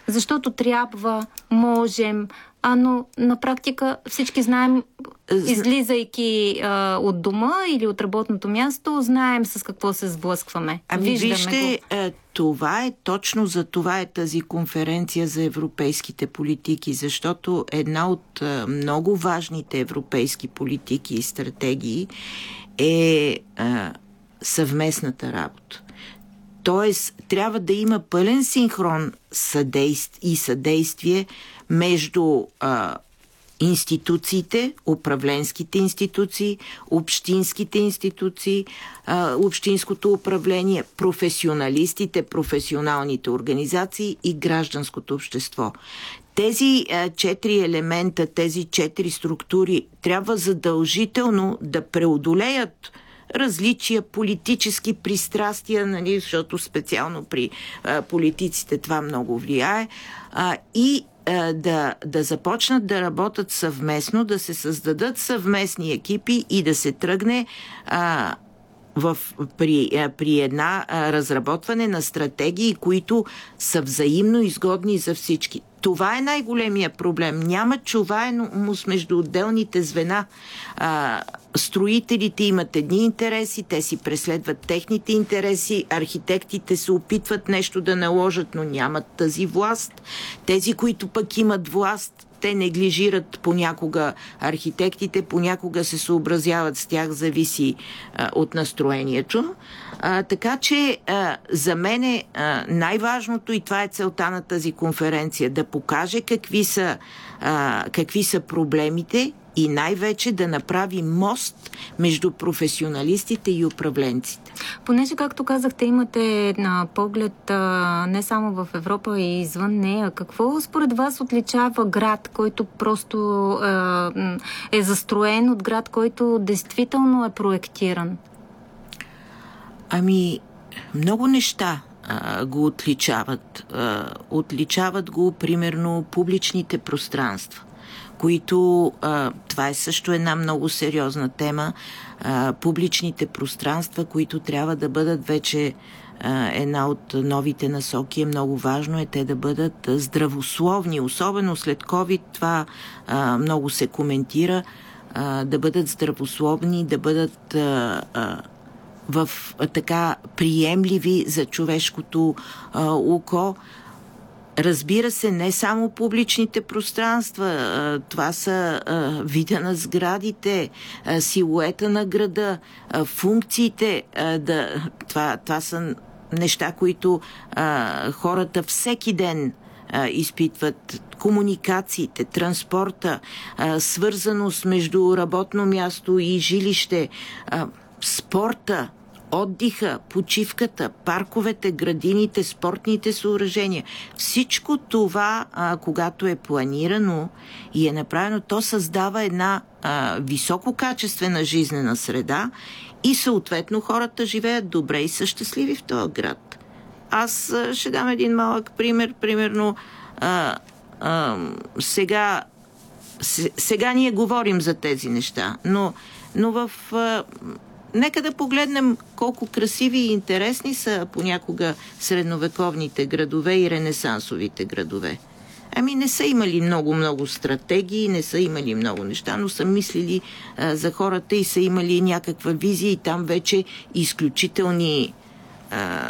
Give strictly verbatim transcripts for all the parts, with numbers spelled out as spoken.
Защото трябва, можем, а но на практика всички знаем, излизайки а, от дома или от работното място, знаем с какво се сблъскваме. Ами Виждаме вижте, го. това е точно за това е тази конференция за европейските политики, защото една от много важните европейски политики и стратегии е а, съвместната работа. Тоест, трябва да има пълен синхрон и съдействие между а, институциите, управленските институции, общинските институции, а, общинското управление, професионалистите, професионалните организации и гражданското общество. Тези а, четири елемента, тези четири структури трябва задължително да преодолеят различия, политически пристрастия, нали, защото специално при а, политиците това много влияе, а, и а, да, да започнат да работят съвместно, да се създадат съвместни екипи и да се тръгне а, в, при, при една а, разработване на стратегии, които са взаимно изгодни за всички. Това е най-големия проблем. Няма чуваемост между отделните звена. А, строителите имат едни интереси, те си преследват техните интереси, архитектите се опитват нещо да наложат, но нямат тази власт. Тези, които пък имат власт, те неглижират понякога архитектите, понякога се съобразяват с тях, зависи а, от настроението. А, така че а, за мен е а, най-важното, и това е целта на тази конференция, да покаже какви са, а, какви са проблемите и най-вече да направи мост между професионалистите и управленците. Понеже, както казахте, имате на поглед а, не само в Европа и извън нея, какво според вас отличава град, който просто а, е застроен от град, който действително е проектиран? Ами, много неща а, го отличават. А, отличават го, примерно, публичните пространства, които, а, това е също една много сериозна тема, а, публичните пространства, които трябва да бъдат вече а, една от новите насоки, е много важно е те да бъдат здравословни, особено след COVID, това а, много се коментира, а, да бъдат здравословни, да бъдат а, а, в а, така приемливи за човешкото а, око. Разбира се, не само публичните пространства, това са вида на сградите, силуета на града, функциите. Това, това са неща, които хората всеки ден изпитват. Комуникациите, транспорта, свързаност между работно място и жилище, спорта, отдиха, почивката, парковете, градините, спортните съоръжения. Всичко това, а, когато е планирано и е направено, то създава една а, висококачествена жизнена среда и съответно хората живеят добре и са щастливи в този град. Аз а, ще дам един малък пример. Примерно а, а, сега, сега ние говорим за тези неща, но, но в... А, Нека да погледнем колко красиви и интересни са понякога средновековните градове и ренесансовите градове. Ами не са имали много-много стратегии, не са имали много неща, но са мислили а, за хората и са имали някаква визия и там вече изключителни а,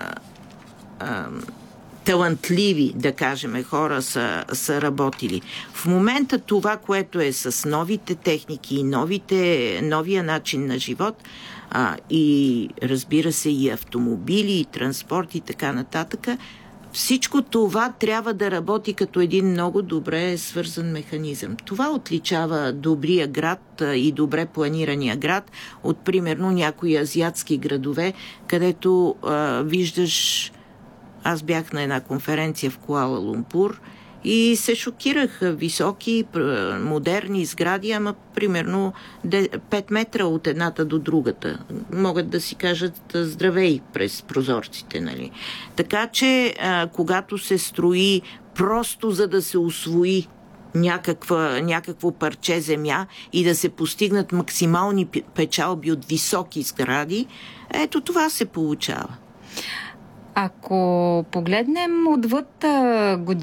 а, талантливи, да кажем, хора са, са работили. В момента това, което е с новите техники и новите, новия начин на живот, а, и разбира се и автомобили, и транспорт и така нататък, всичко това трябва да работи като един много добре свързан механизъм. Това отличава добрия град и добре планирания град от, примерно, някои азиатски градове, където а, виждаш... Аз бях на една конференция в Куала Лумпур и се шокирах. Високи, модерни сгради, ама примерно пет метра от едната до другата. Могат да си кажат здравей през прозорците, нали? Така че, а, когато се строи просто за да се усвои някаква, някакво парче земя и да се постигнат максимални печалби от високи сгради, ето това се получава. Ако погледнем отвъд година,